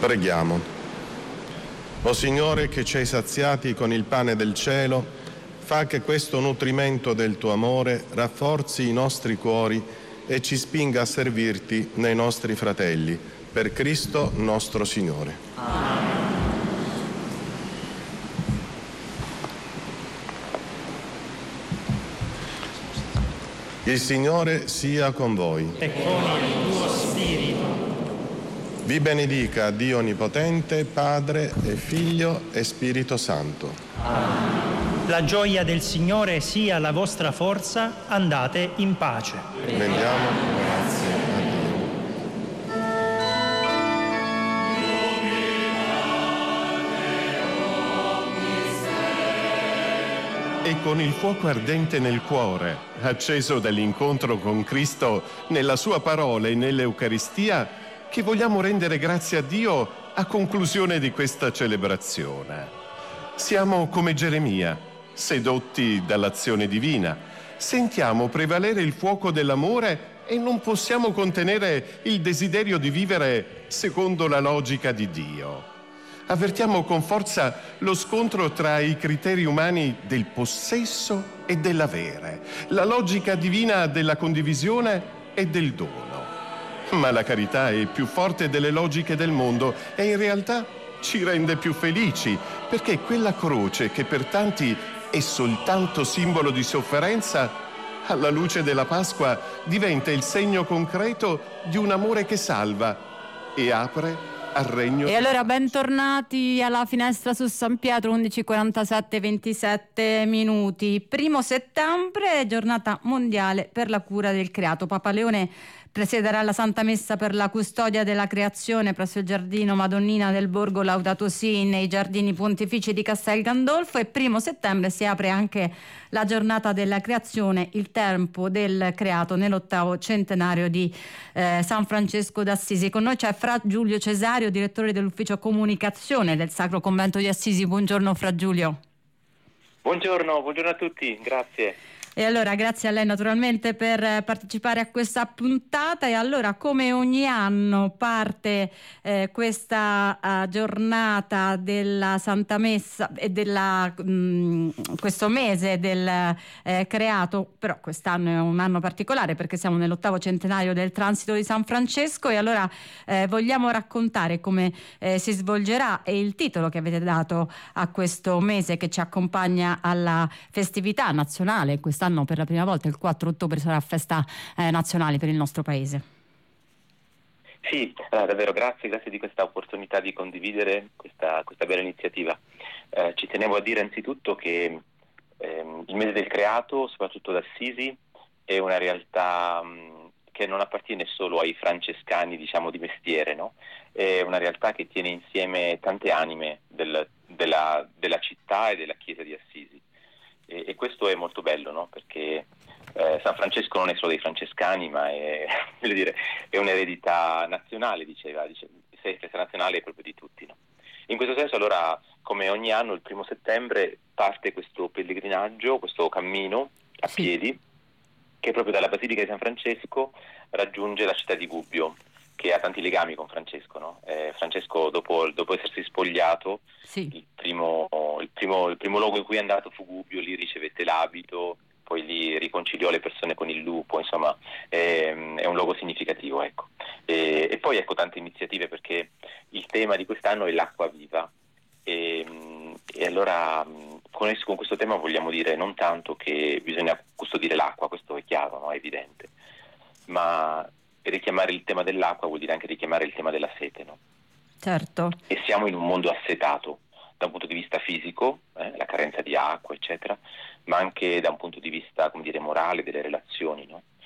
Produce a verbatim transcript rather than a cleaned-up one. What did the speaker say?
Preghiamo. O Signore, che ci hai saziati con il pane del cielo, fa che questo nutrimento del tuo amore rafforzi i nostri cuori e ci spinga a servirti nei nostri fratelli. Per Cristo nostro Signore. Amen. Il Signore sia con voi. E con il tuo spirito. Vi benedica Dio Onnipotente, Padre e Figlio e Spirito Santo. Amen. La gioia del Signore sia la vostra forza, andate in pace. Rendiamo grazie a Dio. E con il fuoco ardente nel cuore, acceso dall'incontro con Cristo nella sua parola e nell'Eucaristia, che vogliamo rendere grazie a Dio a conclusione di questa celebrazione. Siamo come Geremia, sedotti dall'azione divina. Sentiamo prevalere il fuoco dell'amore e non possiamo contenere il desiderio di vivere secondo la logica di Dio. Avvertiamo con forza lo scontro tra i criteri umani del possesso e dell'avere, la logica divina della condivisione e del dono. Ma la carità è più forte delle logiche del mondo e in realtà ci rende più felici, perché quella croce che per tanti è soltanto simbolo di sofferenza, alla luce della Pasqua diventa il segno concreto di un amore che salva e apre al regno. E allora bentornati alla Finestra su San Pietro, undici e quarantasette, ventisette minuti. Primo settembre, giornata mondiale per la cura del creato. Papa Leone presiederà la Santa Messa per la custodia della creazione presso il giardino Madonnina del Borgo Laudato Si nei giardini pontifici di Castel Gandolfo, e primo settembre si apre anche la giornata della creazione, il tempo del creato, nell'ottavo centenario di eh, San Francesco d'Assisi. Con noi c'è Fra Giulio Cesario, direttore dell'ufficio comunicazione del Sacro Convento di Assisi. Buongiorno Fra Giulio. Buongiorno, buongiorno a tutti, grazie. E allora grazie a lei naturalmente per partecipare a questa puntata. E allora, come ogni anno parte eh, questa uh, giornata della Santa Messa e della mh, questo mese del eh, creato, però quest'anno è un anno particolare perché siamo nell'ottavo centenario del transito di San Francesco, e allora eh, vogliamo raccontare come eh, si svolgerà e il titolo che avete dato a questo mese che ci accompagna alla festività nazionale. Quest'anno per la prima volta il quattro ottobre sarà festa eh, nazionale per il nostro paese. Sì, eh, davvero grazie, grazie di questa opportunità di condividere questa, questa bella iniziativa. Eh, ci tenevo a dire anzitutto che ehm, il mese del creato, soprattutto ad Assisi, è una realtà mh, che non appartiene solo ai francescani, diciamo, di mestiere, no? È una realtà che tiene insieme tante anime del, della, della città e della chiesa di Assisi. E, e questo è molto bello, no? Perché eh, San Francesco non è solo dei francescani, ma è, voglio dire, è un'eredità nazionale, diceva, dice, se è festa nazionale è proprio di tutti, no? In questo senso, allora, come ogni anno, il primo settembre parte questo pellegrinaggio, questo cammino a sì. piedi, che proprio dalla Basilica di San Francesco raggiunge la città di Gubbio, che ha tanti legami con Francesco, no? Eh, Francesco, dopo, dopo essersi spogliato, sì. il, primo, il, primo, il primo luogo in cui è andato fu Gubbio, lì ricevette l'abito, poi lì riconciliò le persone con il lupo, insomma eh, è un luogo significativo, ecco. E, e poi ecco tante iniziative, perché il tema di quest'anno è l'acqua viva, e, e allora con, esso, con questo tema vogliamo dire non tanto che bisogna custodire l'acqua, questo è chiaro, no? È evidente, ma richiamare il tema dell'acqua vuol dire anche richiamare il tema della sete, no? Certo. E siamo in un mondo assetato da un punto di vista fisico, eh, la carenza di acqua, eccetera, ma anche da un punto di vista, come dire, morale, delle relazioni, no?